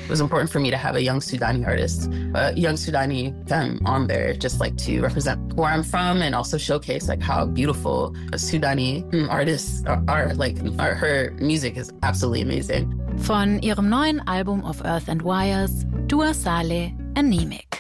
It was important for me to have a young Sudani artist, a young Sudani femme on there, just like to represent where I'm from and also showcase like how beautiful Sudani artists are. Like her music is absolutely amazing. Von ihrem neuen Album Of Earth and Wires, Dua Saleh, Anemic.